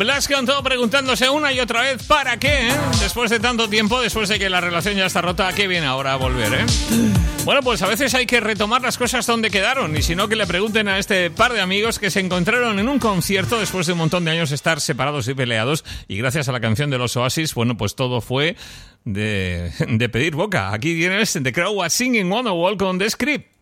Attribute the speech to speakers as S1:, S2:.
S1: Blas cantó preguntándose una y otra vez ¿para qué? Después de tanto tiempo, después de que la relación ya está rota, ¿a qué viene ahora a volver? Bueno, pues a veces hay que retomar las cosas donde quedaron, y si no, que le pregunten a este par de amigos que se encontraron en un concierto después de un montón de años estar separados y peleados, y gracias a la canción de los Oasis, bueno, pues todo fue de pedir boca. Aquí tienes The Crow Was Singing on the Wall con The Script.